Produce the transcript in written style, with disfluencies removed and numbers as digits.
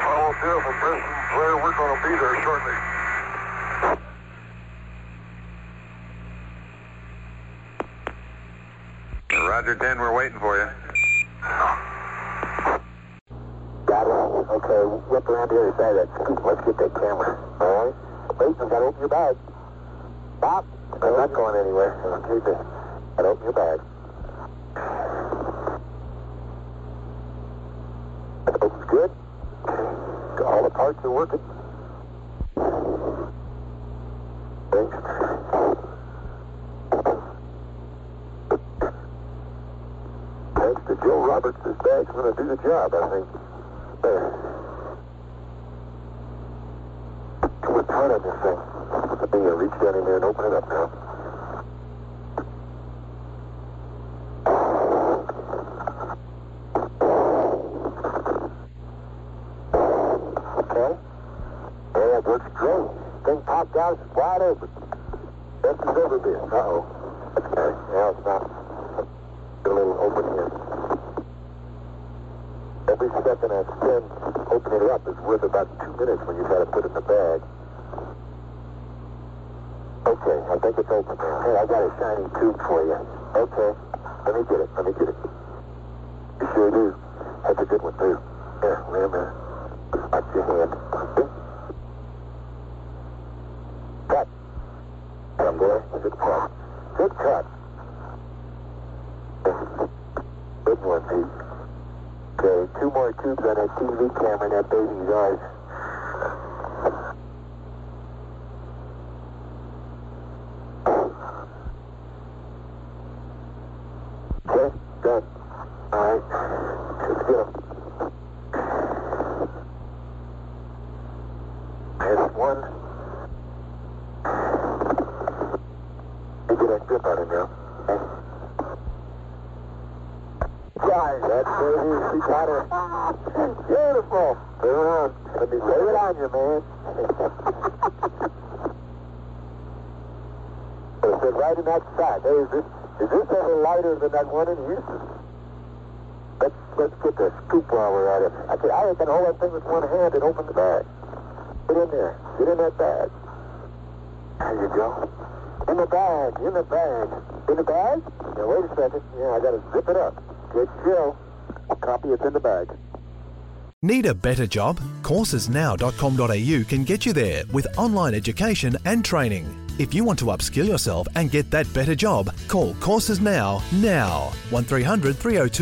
Follow Phil from Preston. Blair, we're going to be there shortly. Roger 10, we're waiting for you. Got it. Okay, whip around the other side of that scoop. Let's get that camera. All right? Wait, you got to open your bag. Stop. I'm not going anywhere. Okay, got to open your bag. That opens good. All the parts are working. Thanks. Thanks to Joe Roberts, this bag's going to do the job, I think. There. Too much tight on this thing. Let me reach down in there and open it up now. Okay. Yeah, that works great. Thing popped out, it's wide open. Best it's ever been. Uh-oh. Okay. Now it's not. A little open here. Every second I spend opening it up is worth about 2 minutes when you try to put it in the bag. Okay, I think it's open now. Hey, I got a shiny tube for you. Okay, let me get it. You sure do. That's a good one, too. Here, wait a minute. Watch your hand. Cut. Come, boy. Good cut. Good cut. Good one, Pete. Okay, 2 more tubes on that TV camera in that baby's eyes. Okay, done. All right, let's get them. There's one. You get that grip on it now. Okay. That baby, she got her. Beautiful. Turn around. Let me lay it on you, man. It said right in that sack. Hey, is this ever lighter than that one in Houston? Let's get the scoop while we're at it. I can hold that thing with one hand and open the bag. Get in there. Get in that bag. There you go. In the bag. In the bag. In the bag? Now, wait a second. Yeah, I got to zip it up. Good show. Copy, it's in the bag. Need a better job? Coursesnow.com.au can get you there with online education and training. If you want to upskill yourself and get that better job, call Courses Now. 1300 302